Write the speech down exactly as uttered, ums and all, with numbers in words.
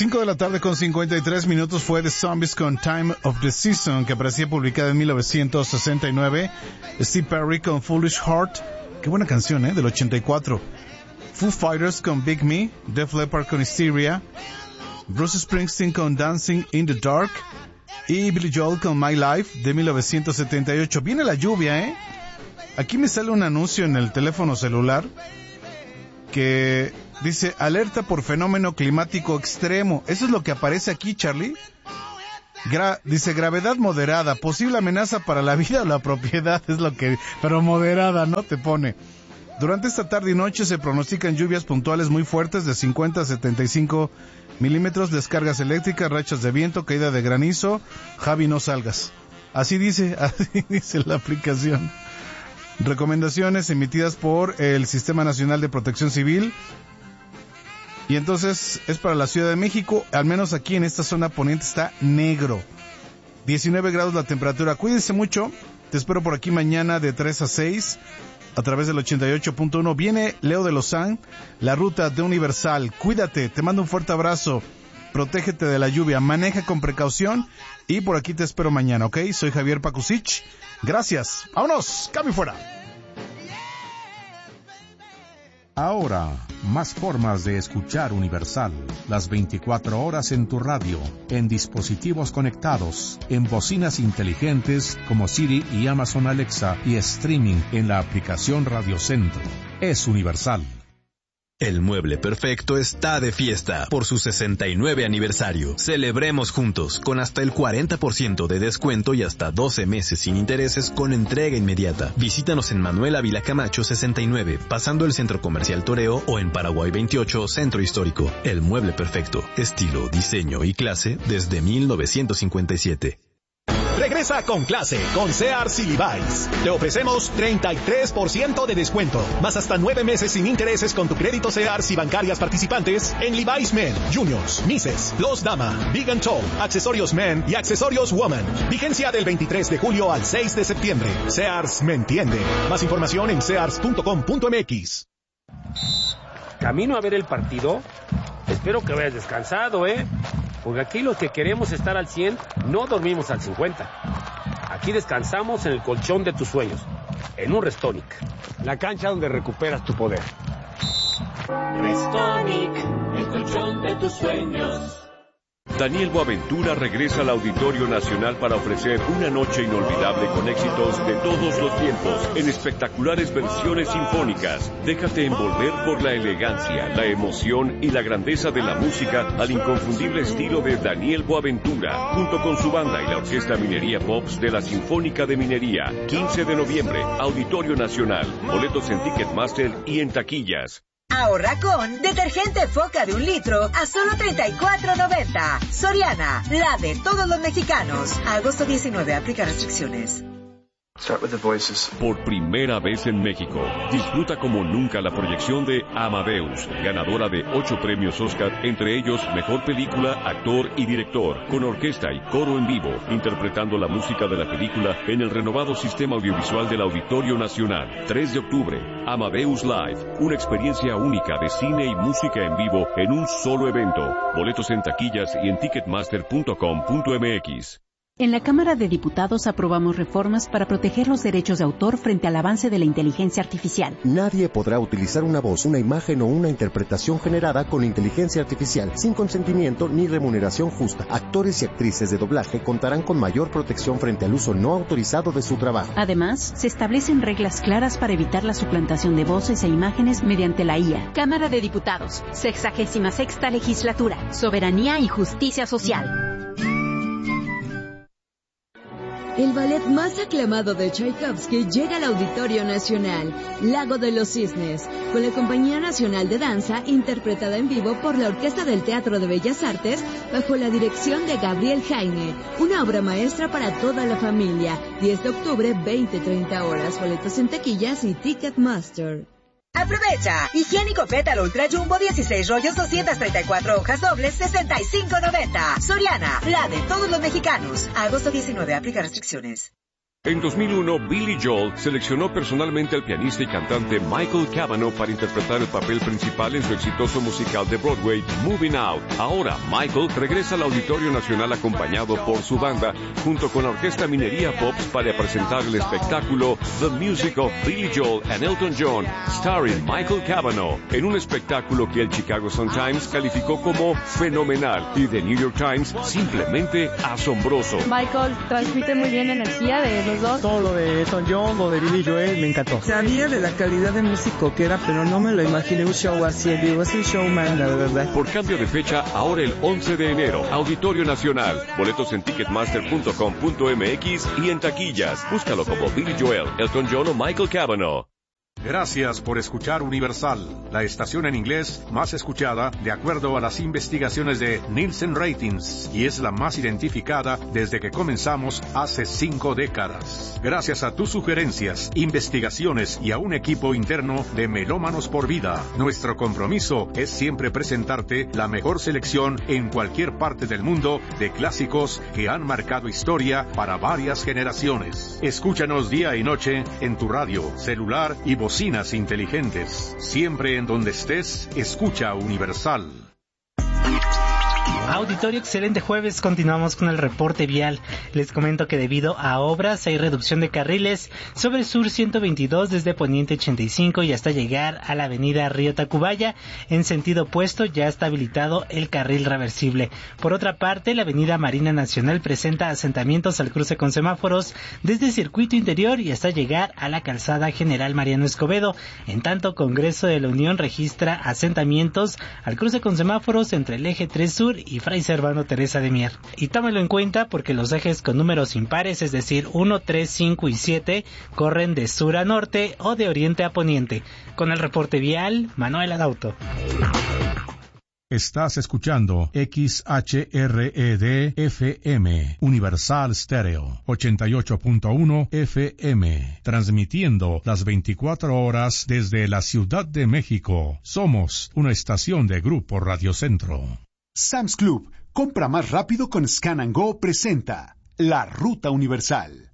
cinco de la tarde con cincuenta y tres minutos fue The Zombies con Time of the Season, que aparecía publicada en mil novecientos sesenta y nueve. Steve Perry con Foolish Heart, qué buena canción, ¿eh? Del ochenta y cuatro. Foo Fighters con Big Me, Def Leppard con Hysteria, Bruce Springsteen con Dancing in the Dark y Billy Joel con My Life de mil novecientos setenta y ocho. Viene la lluvia, ¿eh? Aquí me sale un anuncio en el teléfono celular que dice alerta por fenómeno climático extremo. Eso es lo que aparece aquí, Charlie. Gra- dice gravedad moderada, posible amenaza para la vida o la propiedad, es lo que, pero moderada, ¿no? Te pone. Durante esta tarde y noche se pronostican lluvias puntuales muy fuertes de cincuenta a setenta y cinco milímetros, descargas eléctricas, rachas de viento, caída de granizo. Javi, no salgas. Así dice, así dice la aplicación. Recomendaciones emitidas por el Sistema Nacional de Protección Civil. Y entonces es para la Ciudad de México, al menos aquí en esta zona poniente está negro. diecinueve grados la temperatura. Cuídense mucho. Te espero por aquí mañana de tres a seis a través del ochenta y ocho punto uno. Viene Leo de Lozán, la ruta de Universal. Cuídate, te mando un fuerte abrazo. Protégete de la lluvia, maneja con precaución y por aquí te espero mañana, ¿ok? Soy Javier Pakusich. Gracias. ¡Vámonos! ¡Cambio fuera! Ahora, más formas de escuchar Universal. Las veinticuatro horas en tu radio, en dispositivos conectados, en bocinas inteligentes como Siri y Amazon Alexa y streaming en la aplicación Radio Centro. Es Universal. El Mueble Perfecto está de fiesta por su sesenta y nueve aniversario. Celebremos juntos con hasta el cuarenta por ciento de descuento y hasta doce meses sin intereses con entrega inmediata. Visítanos en Manuel Ávila Camacho sesenta y nueve, pasando el Centro Comercial Toreo, o en Paraguay veintiocho, Centro Histórico. El Mueble Perfecto, estilo, diseño y clase desde mil novecientos cincuenta y siete. Regresa con clase con Sears y Levi's. Te ofrecemos treinta y tres por ciento de descuento, más hasta nueve meses sin intereses con tu crédito Sears y bancarias participantes en Levi's Men, Juniors, Misses, Los Dama, Big and Tall, accesorios Men y accesorios Woman. Vigencia del veintitrés de julio al seis de septiembre. Sears me entiende. Más información en sears punto com punto m x. ¿Camino a ver el partido? Espero que hayas descansado, ¿eh? Porque aquí los que queremos estar al cien, no dormimos al cincuenta. Aquí descansamos en el colchón de tus sueños, en un Restonic. La cancha donde recuperas tu poder. Restonic, el colchón de tus sueños. Daniel Boaventura regresa al Auditorio Nacional para ofrecer una noche inolvidable con éxitos de todos los tiempos, en espectaculares versiones sinfónicas. Déjate envolver por la elegancia, la emoción y la grandeza de la música al inconfundible estilo de Daniel Boaventura, junto con su banda y la Orquesta Minería Pops de la Sinfónica de Minería. quince de noviembre, Auditorio Nacional. Boletos en Ticketmaster y en taquillas. Ahorra con detergente Foca de un litro a solo treinta y cuatro noventa. Soriana, la de todos los mexicanos. A agosto diecinueve, aplica restricciones. Start with the voices. Por primera vez en México, disfruta como nunca la proyección de Amadeus, ganadora de ocho premios Oscar, entre ellos Mejor Película, Actor y Director, con orquesta y coro en vivo, interpretando la música de la película en el renovado sistema audiovisual del Auditorio Nacional. tres de octubre, Amadeus Live, una experiencia única de cine y música en vivo en un solo evento. Boletos en taquillas y en ticketmaster punto com punto m x. En la Cámara de Diputados aprobamos reformas para proteger los derechos de autor frente al avance de la inteligencia artificial. Nadie podrá utilizar una voz, una imagen o una interpretación generada con inteligencia artificial sin consentimiento ni remuneración justa. Actores y actrices de doblaje contarán con mayor protección frente al uso no autorizado de su trabajo. Además, se establecen reglas claras para evitar la suplantación de voces e imágenes mediante la I A. Cámara de Diputados, sexagésima sexta legislatura, soberanía y justicia social. El ballet más aclamado de Tchaikovsky llega al Auditorio Nacional, Lago de los Cisnes, con la Compañía Nacional de Danza, interpretada en vivo por la Orquesta del Teatro de Bellas Artes, bajo la dirección de Gabriel Jaime. Una obra maestra para toda la familia. diez de octubre, veinte a treinta horas. Boletos en taquillas y Ticketmaster. Aprovecha. Higiénico Pétalo Ultra Jumbo dieciséis rollos, doscientas treinta y cuatro hojas dobles, sesenta y cinco noventa. Soriana, la de todos los mexicanos. A agosto diecinueve, aplica restricciones. En dos mil uno, Billy Joel seleccionó personalmente al pianista y cantante Michael Cavanaugh para interpretar el papel principal en su exitoso musical de Broadway, Moving Out. Ahora, Michael regresa al Auditorio Nacional acompañado por su banda, junto con la Orquesta Minería Pops, para presentar el espectáculo The Music of Billy Joel and Elton John, starring Michael Cavanaugh, en un espectáculo que el Chicago Sun-Times calificó como fenomenal y The New York Times simplemente asombroso. Michael transmite muy bien energía de los dos. Todo lo de Elton John, lo de Billy Joel, me encantó. Sabía de la calidad de músico que era, pero no me lo imaginé un show así en vivo. Es un showman, la verdad. Por cambio de fecha, ahora el once de enero, Auditorio Nacional. Boletos en ticketmaster punto com punto m x y en taquillas. Búscalo como Billy Joel, Elton John o Michael Cavanaugh. Gracias por escuchar Universal, la estación en inglés más escuchada de acuerdo a las investigaciones de Nielsen Ratings, y es la más identificada desde que comenzamos hace cinco décadas. Gracias a tus sugerencias, investigaciones y a un equipo interno de Melómanos por Vida, nuestro compromiso es siempre presentarte la mejor selección en cualquier parte del mundo de clásicos que han marcado historia para varias generaciones. Escúchanos día y noche en tu radio, celular y bocinas inteligentes. Siempre en donde estés, escucha Universal. Auditorio, excelente jueves. Continuamos con el reporte vial. Les comento que debido a obras hay reducción de carriles sobre Sur ciento veintidós desde Poniente ochenta y cinco y hasta llegar a la avenida Río Tacubaya. En sentido opuesto ya está habilitado el carril reversible. Por otra parte, la avenida Marina Nacional presenta asentamientos al cruce con semáforos desde Circuito Interior y hasta llegar a la calzada General Mariano Escobedo. En tanto, Congreso de la Unión registra asentamientos al cruce con semáforos entre el eje tres Sur y Fray Servando Teresa de Mier. Y tómelo en cuenta porque los ejes con números impares, es decir, uno, tres, cinco y siete, corren de sur a norte o de oriente a poniente. Con el reporte vial, Manuel Adauto. Estás escuchando X H R E D F M, Universal Stereo, ochenta y ocho punto uno F M, transmitiendo las veinticuatro horas desde la Ciudad de México. Somos una estación de Grupo Radio Centro. Sam's Club, compra más rápido con Scan and Go, presenta La Ruta Universal.